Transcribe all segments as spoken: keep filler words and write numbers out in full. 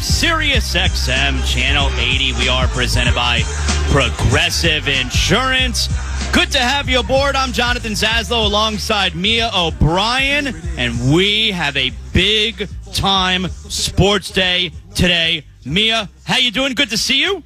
Sirius X M Channel eighty. We are presented by Progressive Insurance. Good to have you aboard. I'm Jonathan Zaslow alongside Mia O'Brien, and we have a big-time sports day today. Mia, how you doing? Good to see you.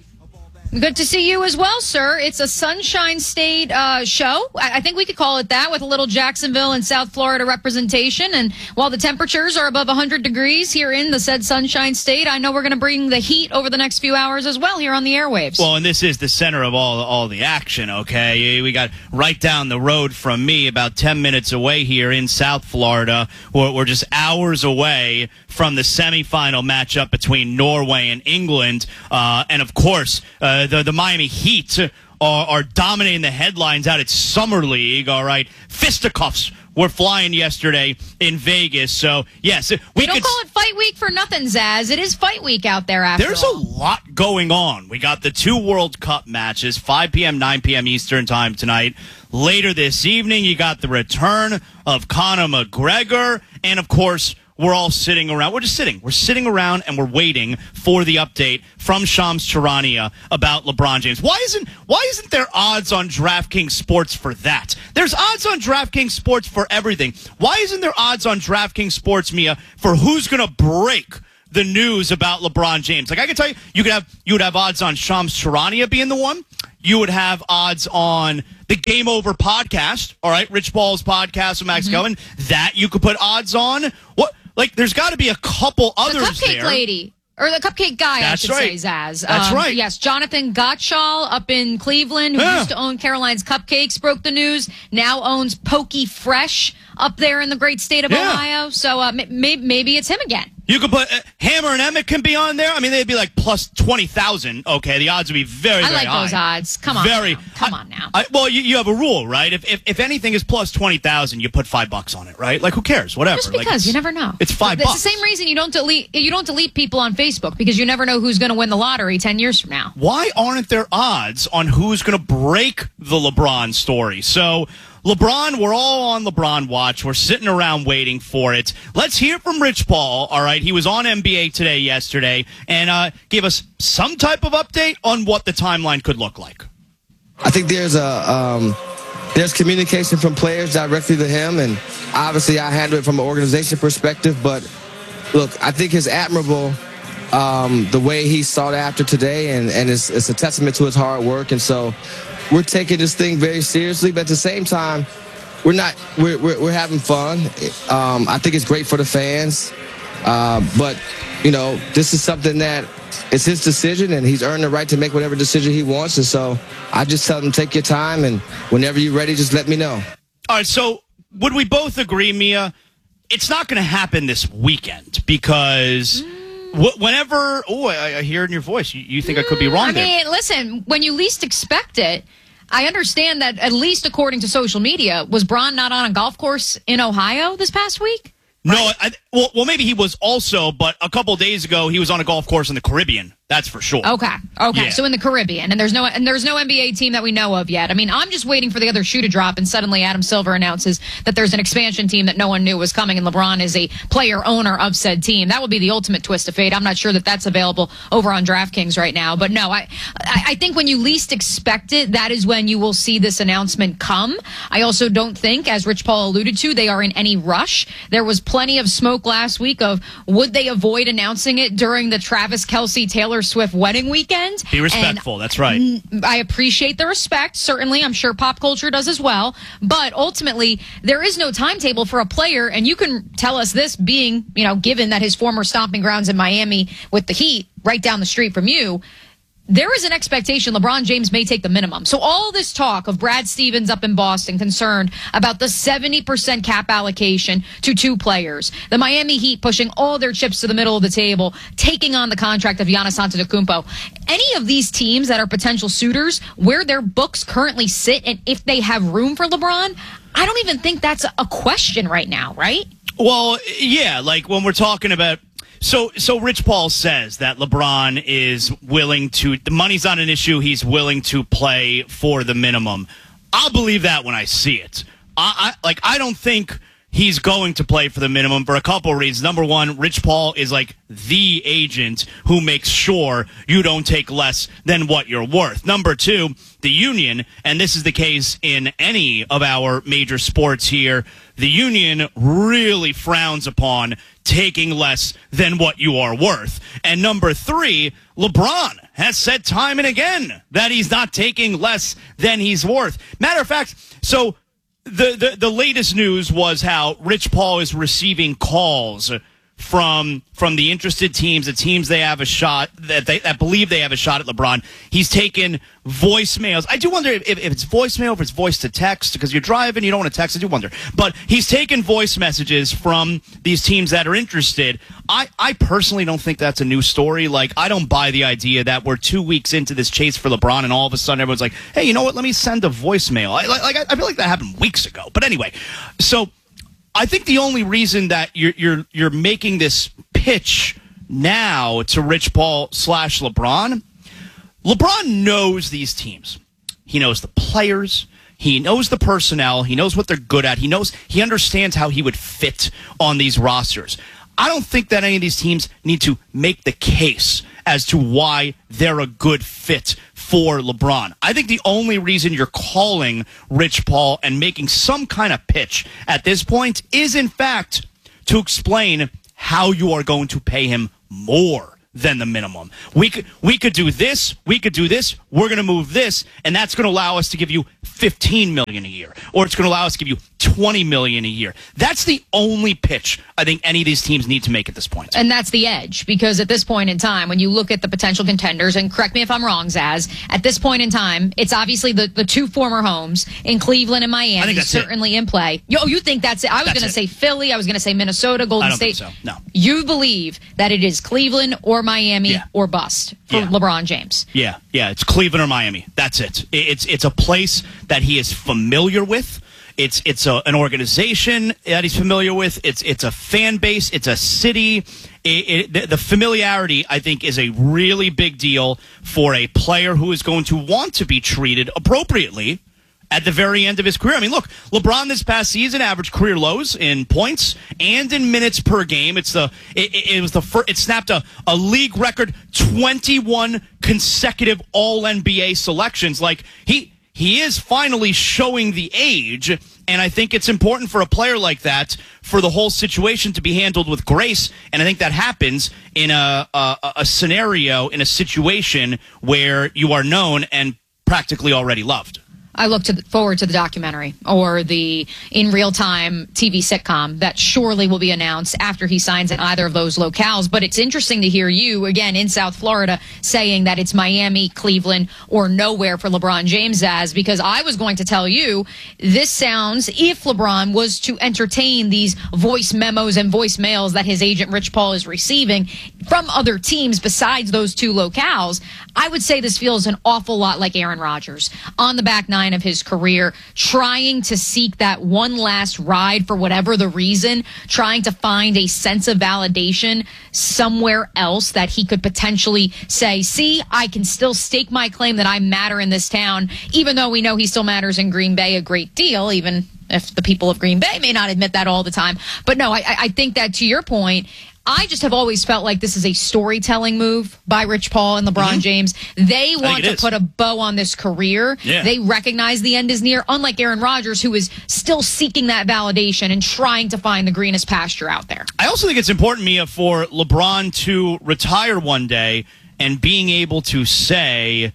Good to see you as well, sir. It's a Sunshine State uh, show. I, I think we could call it that, with a little Jacksonville and South Florida representation. And while the temperatures are above one hundred degrees here in the said Sunshine State, I know we're going to bring the heat over the next few hours as well here on the airwaves. Well, and this is the center of all all the action, okay? We got right down the road from me, about ten minutes away here in South Florida. We're, we're just hours away from the semifinal matchup between Norway and England. Uh, and, of course, uh, the, the Miami Heat are, are dominating the headlines out at Summer League, all right? Fisticuffs were flying yesterday in Vegas. So, yes. We they don't could, call it Fight Week for nothing, Zaz. It is Fight Week out there after There's all. a lot going on. We got the two World Cup matches, five p.m., nine p.m. Eastern time tonight. Later this evening, you got the return of Conor McGregor. And, of course, we're all sitting around. We're just sitting. We're sitting around and we're waiting for the update from Shams Charania about LeBron James. Why isn't Why isn't there odds on DraftKings Sports for that? There's odds on DraftKings Sports for everything. Why isn't there odds on DraftKings Sports, Mia, for who's going to break the news about LeBron James? Like, I can tell you, you could have you would have odds on Shams Charania being the one. You would have odds on the Game Over podcast. All right, Rich Paul's podcast with Max Mm-hmm. Kelvin. That you could put odds on. What? Like, there's got to be a couple others the cupcake there. lady. Or the cupcake guy, That's I should right. say, Zaz. That's um, right. Yes, Jonathan Gottschall up in Cleveland, who Yeah. used to own Caroline's Cupcakes, broke the news, now owns Pokey Fresh up there in the great state of Yeah. Ohio. So uh, may- maybe it's him again. You could put uh, Hammer and Emmett can be on there. I mean, they'd be like plus twenty thousand. Okay, the odds would be very, I very like high. those odds. Come on Very. now. Come I- on now. I, well, you, you have a rule, right? If, if if anything is plus twenty thousand, you put five bucks on it, right? Like, who cares? Whatever. Just Like, because. it's- You never know. It's five it's bucks. It's the same reason you don't delete you don't delete people on Facebook, because you never know who's going to win the lottery ten years from now. Why aren't there odds on who's going to break the LeBron story? So, LeBron, we're all on LeBron watch. We're sitting around waiting for it. Let's hear from Rich Paul, all right? He was on N B A Today yesterday and uh, gave us some type of update on what the timeline could look like. I think there's a um, there's communication from players directly to him, and obviously I handle it from an organization perspective. But look, I think it's admirable um, the way he sought after today, and, and it's, it's a testament to his hard work. And so we're taking this thing very seriously, but at the same time, we're not we're we're, we're having fun. Um, I think it's great for the fans, uh, but you know, this is something that it's his decision, and he's earned the right to make whatever decision he wants. And so I just tell him, take your time, and whenever you're ready, just let me know. All right, so would we both agree, Mia, it's not going to happen this weekend because wh- whenever, oh, I, I hear it in your voice, you, you think I could be wrong I there. mean, listen, when you least expect it, I understand that, at least according to social media, was Bron not on a golf course in Ohio this past week? No, I, well, well, maybe he was also, but a couple days ago, he was on a golf course in the Caribbean. That's for sure. Okay, okay. Yeah. So in the Caribbean, and there's no and there's no N B A team that we know of yet. I mean, I'm just waiting for the other shoe to drop, and suddenly Adam Silver announces that there's an expansion team that no one knew was coming, and LeBron is a player owner of said team. That would be the ultimate twist of fate. I'm not sure that that's available over on DraftKings right now, but no, I I I think when you least expect it, that is when you will see this announcement come. I also don't think, as Rich Paul alluded to, they are in any rush. There was plenty of smoke last week of would they avoid announcing it during the Travis Kelce Taylor Swift wedding weekend. Be respectful. And that's right. I appreciate the respect. Certainly, I'm sure pop culture does as well. But ultimately, there is no timetable for a player, and you can tell us this being, you know, given that his former stomping grounds in Miami with the Heat right down the street from you, there is an expectation LeBron James may take the minimum. So all this talk of Brad Stevens up in Boston concerned about the seventy percent cap allocation to two players, the Miami Heat pushing all their chips to the middle of the table, taking on the contract of Giannis Antetokounmpo. Any of these teams that are potential suitors, where their books currently sit and if they have room for LeBron, I don't even think that's a question right now, right? Well, yeah, like when we're talking about So, so Rich Paul says that LeBron is willing to, the money's not an issue, he's willing to play for the minimum. I'll believe that when I see it. I, I like, I don't think he's going to play for the minimum for a couple of reasons. Number one, Rich Paul is like the agent who makes sure you don't take less than what you're worth. Number two, the union, and this is the case in any of our major sports here, the union really frowns upon taking less than what you are worth. And number three, LeBron has said time and again that he's not taking less than he's worth. Matter of fact, so the, the, the latest news was how Rich Paul is receiving calls from from the interested teams, the teams they have a shot, that they that believe they have a shot at LeBron. He's taken voicemails. I do wonder if, if it's voicemail, if it's voice to text, because you're driving, you don't want to text. I do wonder. But he's taken voice messages from these teams that are interested. I, I personally don't think that's a new story. Like, I don't buy the idea that we're two weeks into this chase for LeBron and all of a sudden everyone's like, hey, you know what, let me send a voicemail. I, like, I feel like that happened weeks ago. But anyway, so I think the only reason that you're you're you're making this pitch now to Rich Paul slash LeBron, LeBron knows these teams. He knows the players. He knows the personnel. He knows what they're good at. He knows he understands how he would fit on these rosters. I don't think that any of these teams need to make the case as to why they're a good fit for LeBron. I think the only reason you're calling Rich Paul and making some kind of pitch at this point is, in fact, to explain how you are going to pay him more than the minimum. We could, we could do this, we could do this, we're going to move this, and that's going to allow us to give you fifteen million dollars a year, or it's going to allow us to give you twenty million dollars a year. That's the only pitch I think any of these teams need to make at this point. And that's the edge, because at this point in time, when you look at the potential contenders, and correct me if I'm wrong, Zaz, at this point in time, it's obviously the, the two former homes in Cleveland and Miami, I think that's certainly it. in play. Yo, you think that's it? I was going to say Philly, I was going to say Minnesota, Golden I don't State. think so. No. You believe that it is Cleveland or Miami Yeah. or bust for Yeah. LeBron James. Yeah, yeah, it's Cleveland or Miami. That's it. It's it's a place that he is familiar with. It's it's a, an organization that he's familiar with. It's it's a fan base. It's a city. It, it, the, the familiarity, I think, is a really big deal for a player who is going to want to be treated appropriately at the very end of his career. I mean, look, LeBron this past season averaged career lows in points and in minutes per game. It's the it, it, it was the first, it snapped a, a league record twenty-one consecutive All N B A selections. Like he he is finally showing the age, and I think it's important for a player like that for the whole situation to be handled with grace. And I think that happens in a a, a scenario, in a situation where you are known and practically already loved. I look to the, forward to the documentary or the in real time T V sitcom that surely will be announced after he signs in either of those locales. But it's interesting to hear you again in South Florida saying that it's Miami, Cleveland, or nowhere for LeBron James, as because I was going to tell you this sounds, if LeBron was to entertain these voice memos and voicemails that his agent Rich Paul is receiving from other teams besides those two locales, I would say this feels an awful lot like Aaron Rodgers on the back nine of his career, trying to seek that one last ride for whatever the reason, trying to find a sense of validation somewhere else that he could potentially say, see, I can still stake my claim that I matter in this town, even though we know he still matters in Green Bay a great deal, even if the people of Green Bay may not admit that all the time. But no, I, I think that to your point, I just have always felt like this is a storytelling move by Rich Paul and LeBron mm-hmm. James. They want to is. put a bow on this career. Yeah. They recognize the end is near, unlike Aaron Rodgers, who is still seeking that validation and trying to find the greenest pasture out there. I also think it's important, Mia, for LeBron to retire one day and being able to say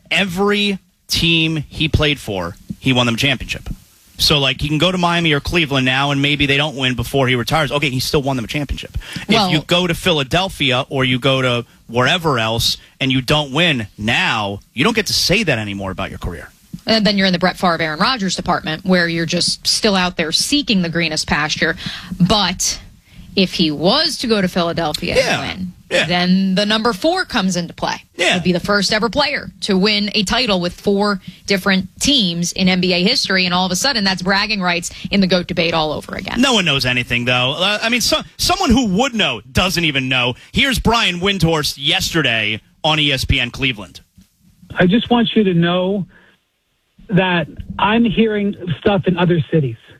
every team he played for, he won them a championship. So, like, he can go to Miami or Cleveland now, and maybe they don't win before he retires. Okay, he still won them a championship. Well, if you go to Philadelphia or you go to wherever else and you don't win now, you don't get to say that anymore about your career. And then you're in the Brett Favre, Aaron Rodgers department, where you're just still out there seeking the greenest pasture. But if he was to go to Philadelphia yeah. and win, yeah. then the number four comes into play. Yeah. He'd be the first ever player to win a title with four different teams in N B A history, and all of a sudden that's bragging rights in the GOAT debate all over again. No one knows anything, though. Uh, I mean, so, someone who would know doesn't even know. Here's Brian Windhorst yesterday on E S P N Cleveland. I just want you to know that I'm hearing stuff in other cities.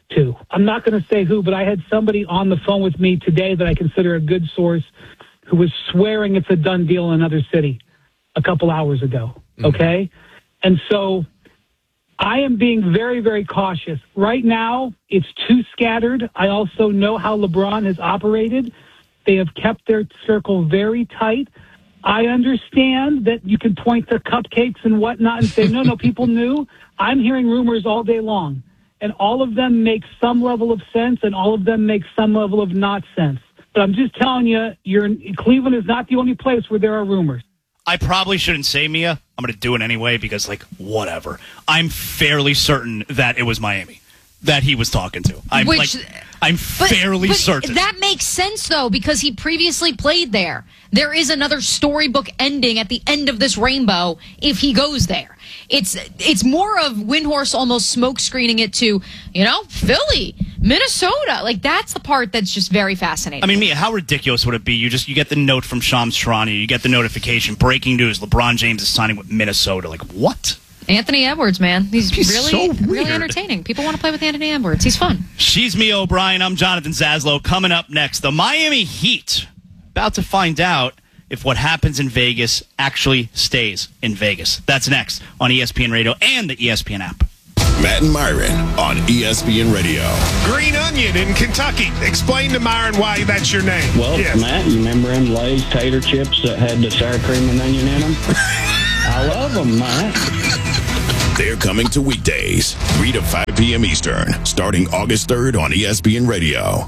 to. I'm not going to say who, but I had somebody on the phone with me today that I consider a good source who was swearing it's a done deal in another city a couple hours ago. Okay? Mm-hmm. And so I am being very, very cautious. Right now, it's too scattered. I also know how LeBron has operated. They have kept their circle very tight. I understand that you can point to cupcakes and whatnot and say, no, no, people knew. I'm hearing rumors all day long, and all of them make some level of sense, and all of them make some level of not sense. But I'm just telling you, you're, Cleveland is not the only place where there are rumors. I probably shouldn't say Mia. I'm going to do it anyway because, like, whatever. I'm fairly certain that it was Miami that he was talking to. I'm Which, like, I'm but, fairly but certain. That makes sense, though, because he previously played there. There is another storybook ending at the end of this rainbow if he goes there. It's it's more of Windhorst almost smoke screening it to, you know, Philly, Minnesota. Like, that's the part that's just very fascinating. I mean, Mia, how ridiculous would it be? You just you get the note from Shams Charania, you get the notification, breaking news, LeBron James is signing with Minnesota. Like, what? Anthony Edwards, man. He's, He's really, so really entertaining. People want to play with Anthony Edwards. He's fun. She's Mia O'Brien. I'm Jonathan Zaslow. Coming up next, the Miami Heat. About to find out if what happens in Vegas actually stays in Vegas. That's next on E S P N Radio and the E S P N app. Matt and Myron on E S P N Radio. Green Onion in Kentucky. Explain to Myron why that's your name. Well, yes. Matt, you remember them Lay's tater chips that had the sour cream and onion in them? I love them, Matt. They're coming to weekdays, three to five p.m. Eastern, starting August third on E S P N Radio.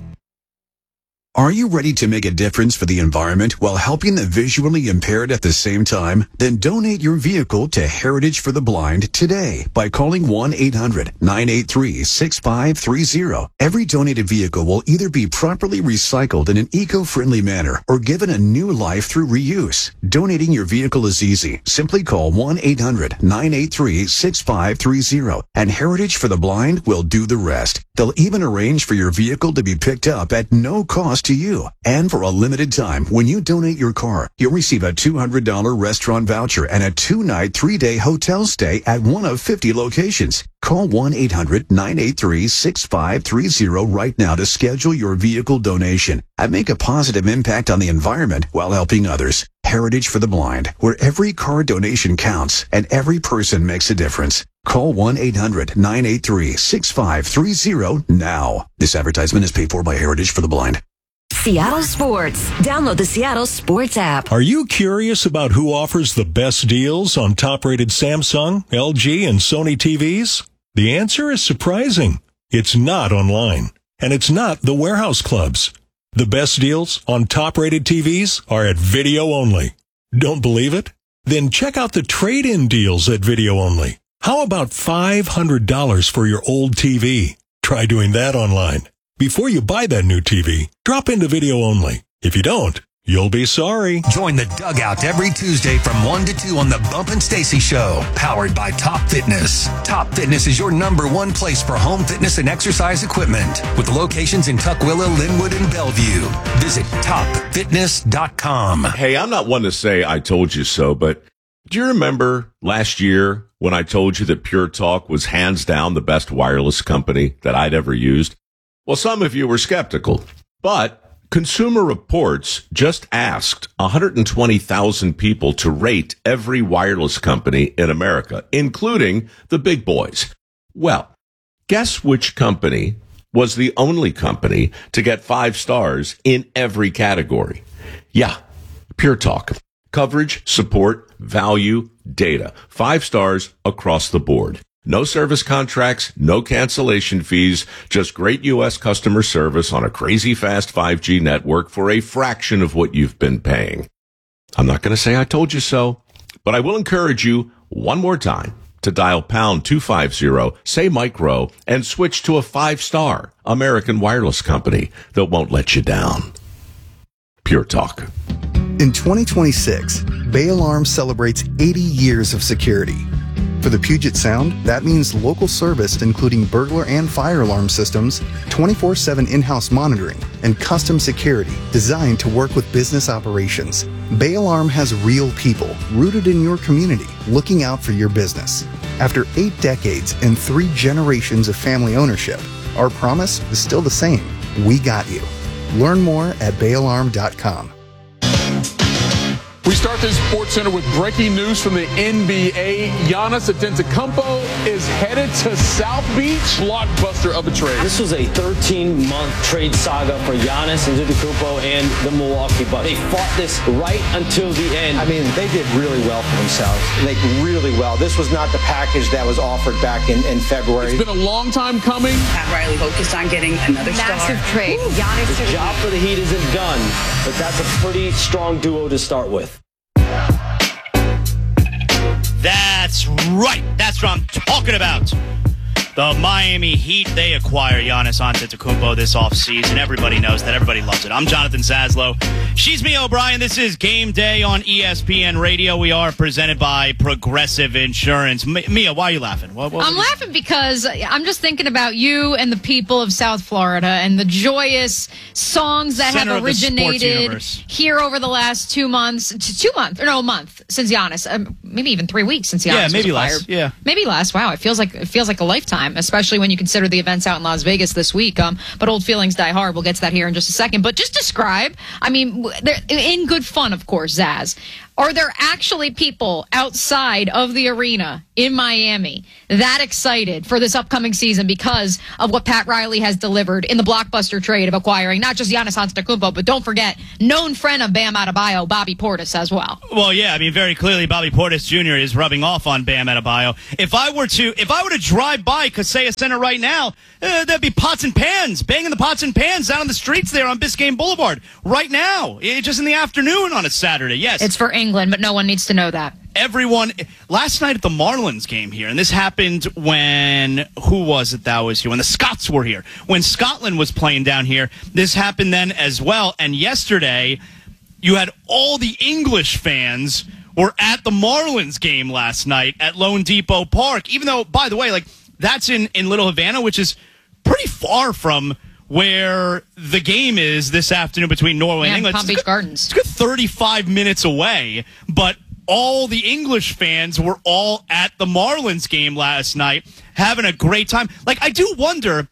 Are you ready to make a difference for the environment while helping the visually impaired at the same time? Then donate your vehicle to Heritage for the Blind today by calling one eight hundred nine eight three six five three zero. Every donated vehicle will either be properly recycled in an eco-friendly manner or given a new life through reuse. Donating your vehicle is easy. Simply call one eight hundred nine eight three six five three zero and Heritage for the Blind will do the rest. They'll even arrange for your vehicle to be picked up at no cost to you. And for a limited time, when you donate your car, you'll receive a two hundred dollars restaurant voucher and a two-night, three-day hotel stay at one of fifty locations. Call one eight hundred nine eight three six five three zero right now to schedule your vehicle donation and make a positive impact on the environment while helping others. Heritage for the Blind, where every car donation counts and every person makes a difference. Call one eight hundred nine eight three six five three zero now. This advertisement is paid for by Heritage for the Blind. Seattle Sports. Download the Seattle Sports app. Are you curious about who offers the best deals on top-rated Samsung, L G, and Sony T Vs? The answer is surprising. It's not online, and it's not the warehouse clubs. The best deals on top-rated T Vs are at Video Only. Don't believe it? Then check out the trade-in deals at Video Only. How about five hundred dollars for your old T V? Try doing that online. Before you buy that new T V, drop into Video Only. If you don't, you'll be sorry. Join the Dugout every Tuesday from one to two on the Bump and Stacy Show, powered by Top Fitness. Top Fitness is your number one place for home fitness and exercise equipment, with locations in Tukwila, Linwood, and Bellevue. Visit top fitness dot com. Hey, I'm not one to say I told you so, but do you remember last year when I told you that Pure Talk was hands down the best wireless company that I'd ever used? Well, some of you were skeptical, but Consumer Reports just asked one hundred twenty thousand people to rate every wireless company in America, including the big boys. Well, guess which company was the only company to get five stars in every category? Yeah, Pure Talk. Coverage, support, value, data. Five stars across the board. No service contracts, no cancellation fees, just great U S customer service on a crazy fast five G network for a fraction of what you've been paying. I'm not going to say I told you so, but I will encourage you one more time to dial pound two fifty, say micro, and switch to a five-star American wireless company that won't let you down. Pure Talk. In twenty twenty-six, Bay Alarm celebrates eighty years of security. For the Puget Sound, that means local service including burglar and fire alarm systems, twenty-four seven in-house monitoring, and custom security designed to work with business operations. Bay Alarm has real people rooted in your community looking out for your business. After eight decades and three generations of family ownership, Our promise is still the same. We got you. Learn more at bay alarm dot com. We start this Sports Center with breaking news from the N B A. Giannis Antetokounmpo is headed to South Beach. Blockbuster of a trade. This was a thirteen-month trade saga for Giannis Antetokounmpo and the Milwaukee Bucks. They fought this right until the end. I mean, they did really well for themselves. Like, really well. This was not the package that was offered back in, in February. It's been a long time coming. Pat Riley focused on getting another Massive star. trade. Giannis. The job for the Heat isn't done, but that's a pretty strong duo to start with. That's right. That's what I'm talking about. The Miami Heat, they acquire Giannis Antetokounmpo this offseason. Everybody knows that. Everybody loves it. I'm Jonathan Zaslow. She's Mia O'Brien. This is Game Day on E S P N Radio. We are presented by Progressive Insurance. M- Mia, why are you laughing? What, what I'm laughing because I'm just thinking about you and the people of South Florida and the joyous songs that Center have originated here over the last two months. T- two months, or no, a month since Giannis. Um, maybe even three weeks since Giannis Yeah, maybe was acquired. less. Yeah. Maybe less. Wow, it feels like it feels like a lifetime, especially when you consider the events out in Las Vegas this week. Um, but old feelings die hard. We'll get to that here in just a second. But just describe, I mean, they're, in good fun, of course, Zaz. Are there actually people outside of the arena in Miami that excited for this upcoming season because of what Pat Riley has delivered in the blockbuster trade of acquiring not just Giannis Antetokounmpo, but don't forget, known friend of Bam Adebayo, Bobby Portis, as well? Well, yeah, I mean, very clearly, Bobby Portis Junior is rubbing off on Bam Adebayo. If I were to, if I were to drive by Kaseya Center right now, uh, there'd be pots and pans, banging the pots and pans down on the streets there on Biscayne Boulevard right now. It, just in the afternoon on a Saturday. Yes, it's for England, but no one needs to know that. Everyone, last night at the Marlins game here, and this happened when, who was it that was here? When the Scots were here. When Scotland was playing down here, this happened then as well. And yesterday, you had all the English fans were at the Marlins game last night at Lone Depot Park. Even though, by the way, like that's in, in Little Havana, which is pretty far from where the game is this afternoon between Norway yeah, and England. Palm Beach good, Gardens. It's good thirty-five minutes away, but all the English fans were all at the Marlins game last night, having a great time. Like, I do wonder,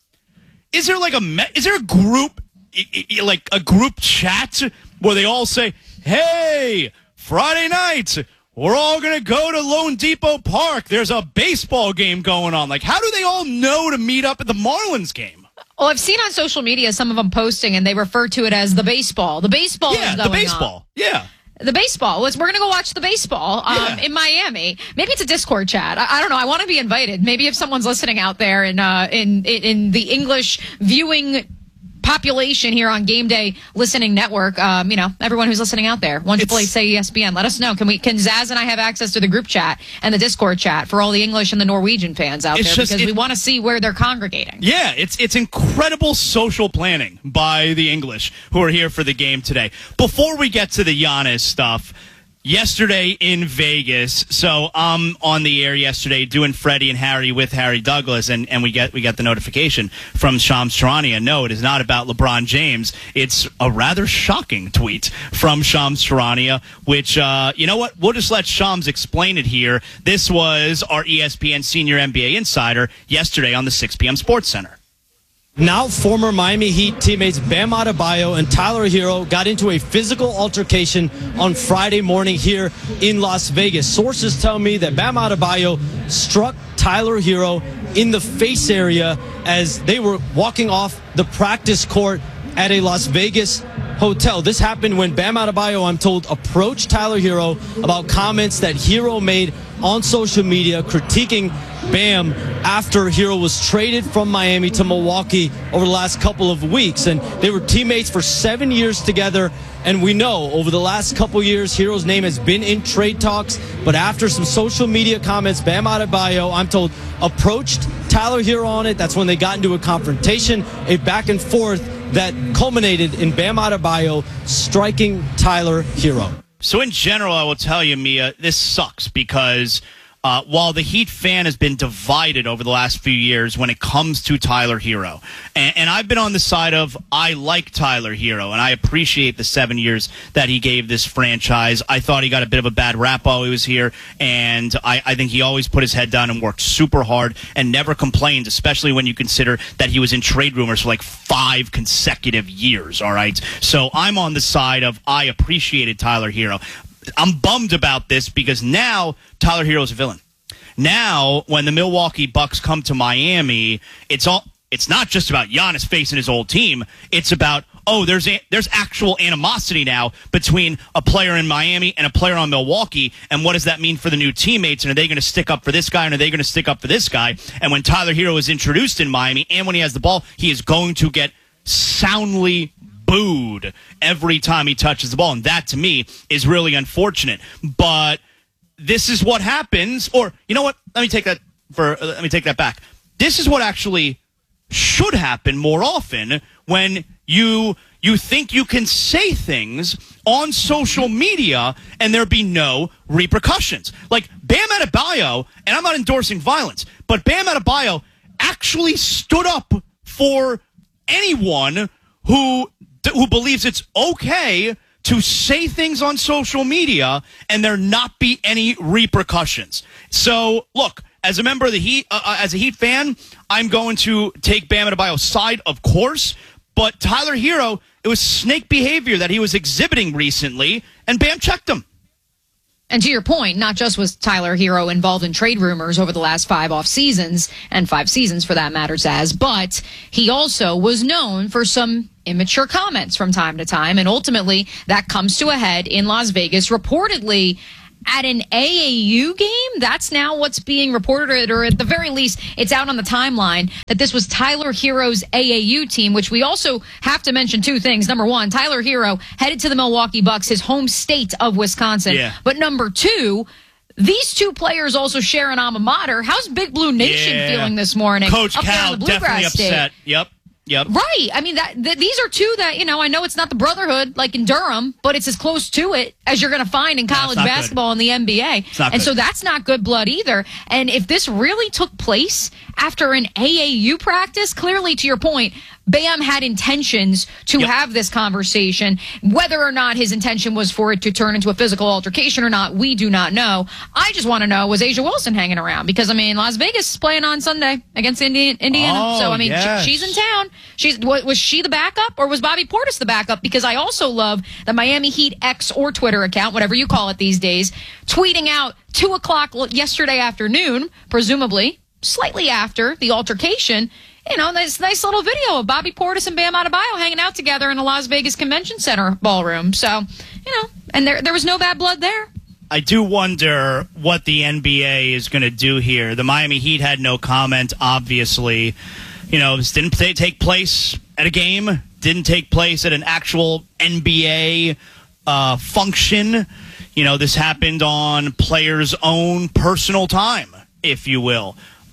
is there like a is there a group like a group chat where they all say, "Hey, Friday night, we're all gonna go to Lone Depot Park. There's a baseball game going on." Like, how do they all know to meet up at the Marlins game? Well, I've seen on social media some of them posting, and they refer to it as the baseball. The baseball yeah, is going the baseball. on. Yeah. The baseball. We're going to go watch the baseball um, yeah. in Miami. Maybe it's a Discord chat. I, I don't know. I want to be invited. Maybe if someone's listening out there in, uh, in, in, in the English viewing population here on Game Day Listening Network, um, you know, everyone who's listening out there, one triple eight say E S P N. Let us know. Can we? Can Zaz and I have access to the group chat and the Discord chat for all the English and the Norwegian fans out it's there? Just, because it, we want to see where they're congregating. Yeah, it's it's incredible social planning by the English who are here for the game today. Before we get to the Giannis stuff, yesterday in Vegas, so I'm on the air yesterday doing Freddie and Harry with Harry Douglas, and, and we get we get the notification from Shams Charania. No, it is not about LeBron James. It's a rather shocking tweet from Shams Charania, which, uh, you know what? We'll just let Shams explain it here. This was our E S P N senior N B A insider yesterday on the six p.m. Sports Center. Now former Miami Heat teammates Bam Adebayo and Tyler Hero got into a physical altercation on Friday morning here in Las Vegas. Sources tell me that Bam Adebayo struck Tyler Hero in the face area as they were walking off the practice court at a Las Vegas hotel. This happened when Bam Adebayo, I'm told, approached Tyler Hero about comments that Hero made on social media critiquing Bam after Hero was traded from Miami to Milwaukee over the last couple of weeks. And they were teammates for seven years together. And we know over the last couple years, Hero's name has been in trade talks. But after some social media comments, Bam Adebayo, I'm told, approached Tyler Hero on it. That's when they got into a confrontation, a back and forth that culminated in Bam Adebayo striking Tyler Hero. So in general, I will tell you, Mia, this sucks because Uh, while the Heat fan has been divided over the last few years when it comes to Tyler Hero, and, and I've been on the side of I like Tyler Hero, and I appreciate the seven years that he gave this franchise. I thought he got a bit of a bad rap while he was here, and I, I think he always put his head down and worked super hard and never complained, especially when you consider that he was in trade rumors for like five consecutive years, all right? So I'm on the side of I appreciated Tyler Hero. I'm bummed about this because now Tyler Hero is a villain. Now, when the Milwaukee Bucks come to Miami, it's all it's not just about Giannis facing his old team. It's about, oh, there's a, there's actual animosity now between a player in Miami and a player on Milwaukee, and what does that mean for the new teammates? And are they going to stick up for this guy, and are they going to stick up for this guy? And when Tyler Hero is introduced in Miami, and when he has the ball, he is going to get soundly booed every time he touches the ball, and that to me is really unfortunate. But this is what happens, or you know what? Let me take that for. Uh, let me take that back. This is what actually should happen more often when you you think you can say things on social media and there be no repercussions. Like Bam Adebayo, and I'm not endorsing violence, but Bam Adebayo actually stood up for anyone who who believes it's okay to say things on social media and there not be any repercussions. So, look, as a member of the Heat, uh, as a Heat fan, I'm going to take Bam Adebayo's side, of course, but Tyler Hero, it was snake behavior that he was exhibiting recently, and Bam checked him. And to your point, not just was Tyler Hero involved in trade rumors over the last five off seasons, and five seasons for that matters as, but he also was known for some immature comments from time to time, and ultimately that comes to a head in Las Vegas, reportedly at an A A U game. That's now what's being reported, or at the very least, it's out on the timeline that this was Tyler Hero's A A U team, which we also have to mention two things. Number one, Tyler Hero headed to the Milwaukee Bucks, his home state of Wisconsin. Yeah. But number two, these two players also share an alma mater. How's Big Blue Nation Yeah. feeling this morning? Coach up there Cal in the definitely Bluegrass upset. State? Yep. Yep. Right. I mean, that th- these are two that, you know, I know it's not the brotherhood like in Durham, but it's as close to it as you're going to find in college not basketball and the N B A. It's not and good. so that's not good blood either. And if this really took place after an A A U practice, clearly, to your point, Bam had intentions to Yep. have this conversation. Whether or not his intention was for it to turn into a physical altercation or not, we do not know. I just want to know, was Asia Wilson hanging around? Because, I mean, Las Vegas is playing on Sunday against Indi- Indiana. Oh, so, I mean, yes. she, she's in town. She's wa- Was she the backup, or was Bobby Portis the backup? Because I also love the Miami Heat X or Twitter account, whatever you call it these days, tweeting out two o'clock yesterday afternoon, presumably slightly after the altercation, you know, this nice little video of Bobby Portis and Bam Adebayo hanging out together in a Las Vegas Convention Center ballroom. So, you know, and there there was no bad blood there. I do wonder what the N B A is going to do here. The Miami Heat had no comment, obviously. You know, this didn't t- take place at a game, didn't take place at an actual N B A uh, function. You know, this happened on players' own personal time, if you will.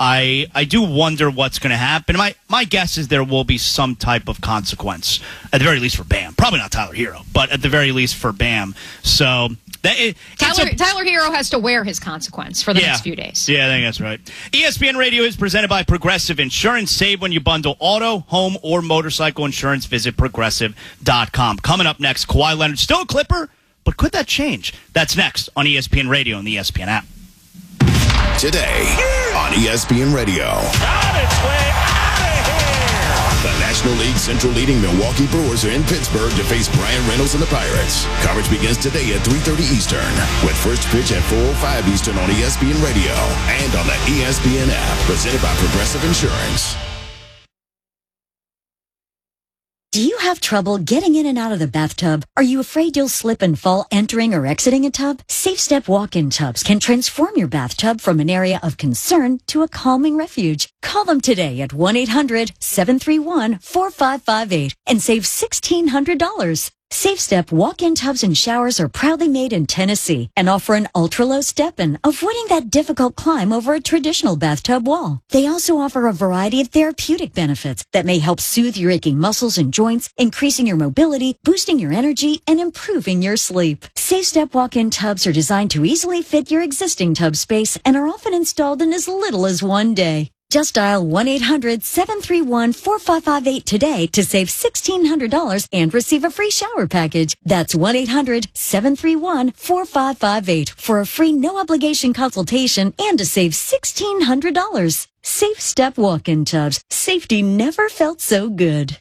I I do wonder what's going to happen. My my guess is there will be some type of consequence, at the very least for Bam. Probably not Tyler Hero, but at the very least for Bam. So that it, Tyler, a, Tyler Hero has to wear his consequence for the yeah, next few days. Yeah, I think that's right. E S P N Radio is presented by Progressive Insurance. Save when you bundle auto, home, or motorcycle insurance. Visit progressive dot com. Coming up next, Kawhi Leonard, still a Clipper, but could that change? That's next on E S P N Radio and the E S P N app. Today on E S P N Radio. The National League Central leading Milwaukee Brewers are in Pittsburgh to face Brian Reynolds and the Pirates. Coverage begins today at three thirty Eastern, with first pitch at four oh five Eastern on E S P N Radio and on the E S P N app, presented by Progressive Insurance. Do you have trouble getting in and out of the bathtub? Are you afraid you'll slip and fall entering or exiting a tub? Safe Step walk-in tubs can transform your bathtub from an area of concern to a calming refuge. Call them today at one eight hundred seven three one four five five eight and save sixteen hundred dollars. Safe Step walk-in tubs and showers are proudly made in Tennessee and offer an ultra-low step-in, avoiding that difficult climb over a traditional bathtub wall. They also offer a variety of therapeutic benefits that may help soothe your aching muscles and joints, increasing your mobility, boosting your energy, and improving your sleep. Safe Step walk-in tubs are designed to easily fit your existing tub space and are often installed in as little as one day. Just dial one eight hundred seven three one four five five eight today to save sixteen hundred dollars and receive a free shower package. That's one eight hundred seven three one four five five eight for a free no-obligation consultation and to save sixteen hundred dollars. Safe Step walk-in tubs. Safety never felt so good.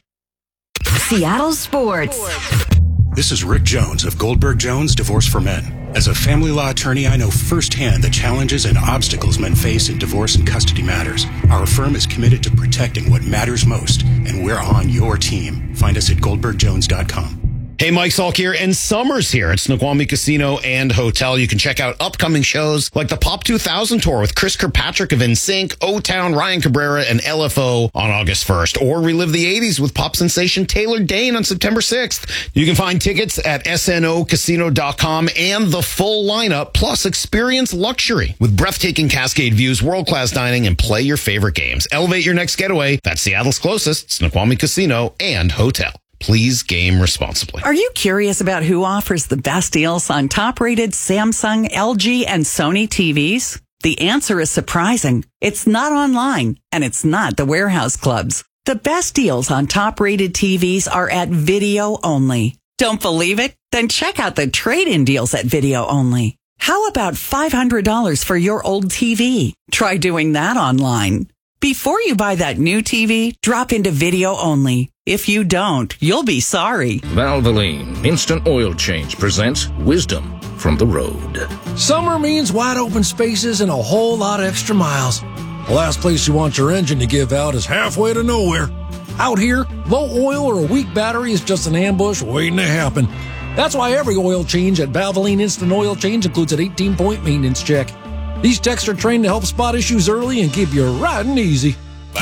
Seattle Sports. This is Rick Jones of Goldberg Jones Divorce for Men. As a family law attorney, I know firsthand the challenges and obstacles men face in divorce and custody matters. Our firm is committed to protecting what matters most, and we're on your team. Find us at goldberg jones dot com. Hey, Mike Salk here, and summer's here at Snoqualmie Casino and Hotel. You can check out upcoming shows like the Pop two thousand Tour with Chris Kirkpatrick of N Sync, O-Town, Ryan Cabrera, and L F O on August first. Or relive the eighties with pop sensation Taylor Dane on September sixth. You can find tickets at S N O casino dot com and the full lineup, plus experience luxury with breathtaking Cascade views, world-class dining, and play your favorite games. Elevate your next getaway. That's Seattle's closest, Snoqualmie Casino and Hotel. Please game responsibly. Are you curious about who offers the best deals on top-rated Samsung, L G, and Sony T Vs? The answer is surprising. It's not online, and it's not the warehouse clubs. The best deals on top-rated T Vs are at Video Only. Don't believe it? Then check out the trade-in deals at Video Only. How about five hundred dollars for your old T V? Try doing that online. Before you buy that new T V, drop into Video Only. If you don't, you'll be sorry. Valvoline Instant Oil Change presents Wisdom from the Road. Summer means wide open spaces and a whole lot of extra miles. The last place you want your engine to give out is halfway to nowhere. Out here, low oil or a weak battery is just an ambush waiting to happen. That's why every oil change at Valvoline Instant Oil Change includes an eighteen-point maintenance check. These techs are trained to help spot issues early and keep you riding easy.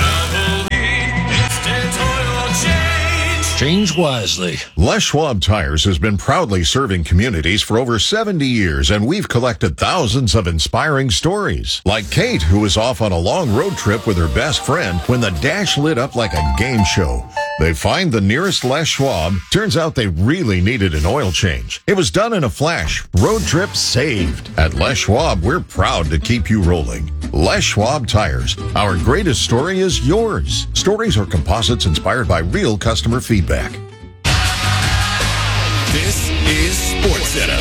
Change wisely. Les Schwab Tires has been proudly serving communities for over seventy years, and we've collected thousands of inspiring stories. Like Kate, who was off on a long road trip with her best friend when the dash lit up like a game show. They find the nearest Les Schwab. Turns out they really needed an oil change. It was done in a flash. Road trip saved. At Les Schwab, we're proud to keep you rolling. Les Schwab Tires. Our greatest story is yours. Stories are composites inspired by real customer feedback. This is SportsCenter.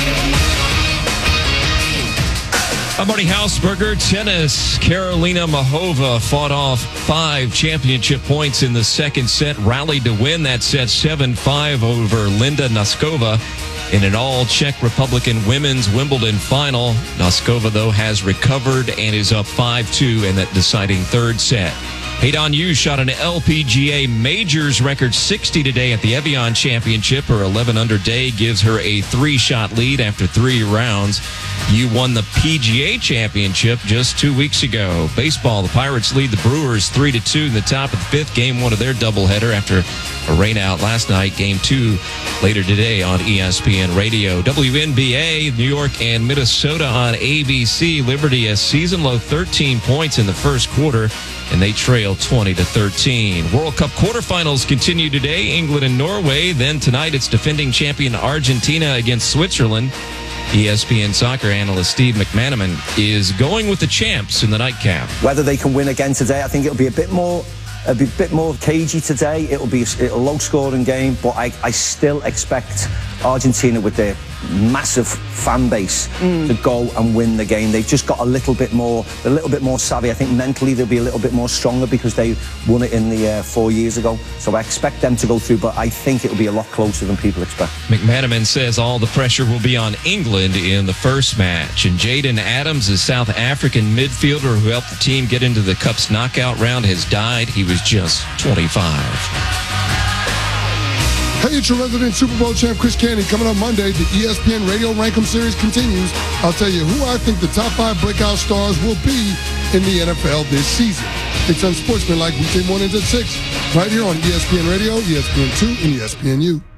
I'm Marty Hausberger. Tennis. Karolina Muchova fought off five championship points in the second set, rallied to win that set seven five over Linda Noskova in an all-Czech Republican women's Wimbledon final. Noskova, though, has recovered and is up five two in that deciding third set. Haydon Yu shot an L P G A Majors record sixty today at the Evian Championship. Her eleven under day gives her a three-shot lead after three rounds. Yu won the P G A Championship just two weeks ago. Baseball, the Pirates lead the Brewers three to two in the top of the fifth, game one of their doubleheader after a rainout last night. Game two later today on E S P N Radio. W N B A, New York and Minnesota on A B C. Liberty a season-low thirteen points in the first quarter, and they trail twenty to thirteen. World Cup quarterfinals continue today. England and Norway. Then tonight it's defending champion Argentina against Switzerland. E S P N soccer analyst Steve McManaman is going with the champs in the nightcap. Whether they can win again today, I think it'll be a bit more It'll be a bit more cagey today. It'll be a low-scoring game, but I, I still expect Argentina, with their massive fan base, mm. to go and win the game. They've just got a little bit more, a little bit more savvy. I think mentally they'll be a little bit more stronger because they won it in the uh, four years ago. So I expect them to go through, but I think it'll be a lot closer than people expect. McManaman says all the pressure will be on England in the first match. And Jaden Adams, a South African midfielder who helped the team get into the Cup's knockout round, has died. He was just twenty-five. Hey, it's your resident Super Bowl champ, Chris Candy. Coming up Monday, the E S P N Radio Rankem Series continues. I'll tell you who I think the top five breakout stars will be in the N F L this season. It's Unsportsmanlike weekday mornings at six, right here on E S P N Radio, E S P N two, and E S P N U.